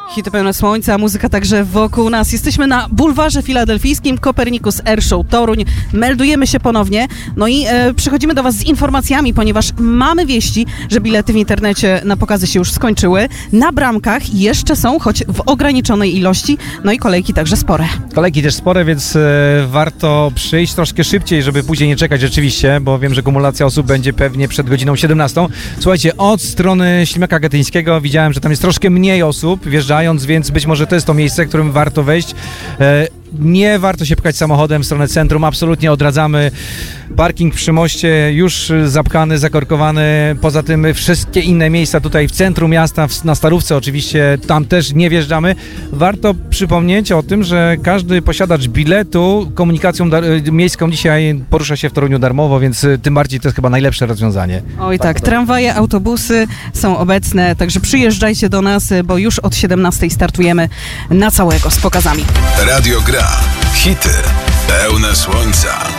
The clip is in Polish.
Hity pełne słońca, muzyka także wokół nas. Jesteśmy na bulwarze filadelfijskim, Copernicus Airshow Toruń. Meldujemy się ponownie. No i przychodzimy do Was z informacjami, ponieważ mamy wieści, że bilety w internecie na pokazy się już skończyły. Na bramkach jeszcze są, choć w ograniczonej ilości. No i kolejki także spore. Kolejki też spore, więc warto przyjść troszkę szybciej, żeby później nie czekać rzeczywiście, bo wiem, że kumulacja osób będzie pewnie przed godziną 17. Słuchajcie, od strony Ślimaka Katyńskiego widziałem, że tam jest troszkę mniej osób wjeżdżając, więc być może to jest to miejsce, w którym warto wejść. Nie warto się pchać samochodem w stronę centrum, absolutnie odradzamy. Parking przy moście już zapchany, zakorkowany. Poza tym wszystkie inne miejsca tutaj w centrum miasta, na Starówce oczywiście, tam też nie wjeżdżamy. Warto przypomnieć o tym, że każdy posiadacz biletu komunikacją miejską dzisiaj porusza się w Toruniu darmowo, więc tym bardziej to jest chyba najlepsze rozwiązanie. Oj tak, tramwaje, autobusy są obecne, także przyjeżdżajcie do nas, bo już od 17 startujemy na całego z pokazami. Radio Gra. Hity pełne słońca.